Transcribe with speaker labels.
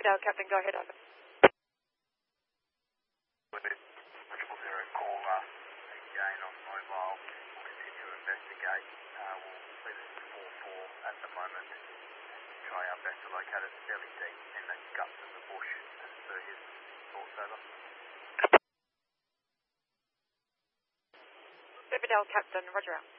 Speaker 1: Riverdale, Captain, go ahead, over.
Speaker 2: Triple zero call, again on mobile. We'll continue to investigate. We'll leave it at 4-4 at the moment. Try our best to locate it fairly deep in the guts of the bush as per his thoughts, over.
Speaker 1: Riverdale, Captain, roger out.